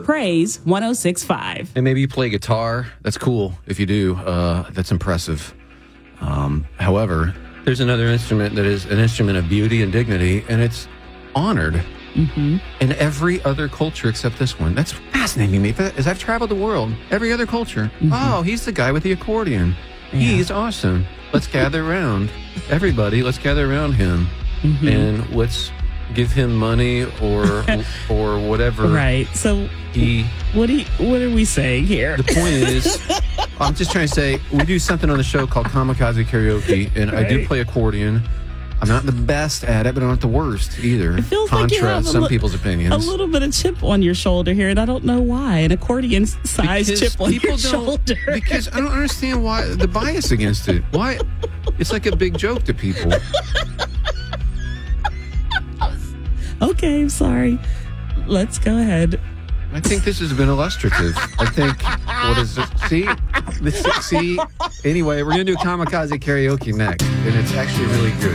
Praise 106.5. And maybe you play guitar. That's cool if you do. That's impressive. However, there's another instrument that is an instrument of beauty and dignity, and it's honored in every other culture except this one. That's fascinating to me. As I've traveled the world, every other culture, oh, he's the guy with the accordion. Yeah. He's awesome. Let's gather around. Everybody, let's gather around him. And let's give him money or whatever. Right. So what are we saying here? The point is, I'm just trying to say, we do something on the show called Kamikaze Karaoke, and I do play accordion. I'm not the best at it, but I'm not the worst either. It feels like you have some people's opinions. A little bit of chip on your shoulder here, and I don't know why. An accordion-sized chip on your shoulder. Because I don't understand why the bias against it. Why? It's like a big joke to people. Okay, I'm sorry. Let's go ahead. I think this has been illustrative. I think, what is it? See? Anyway, we're going to do Kamikaze Karaoke next, and it's actually really good.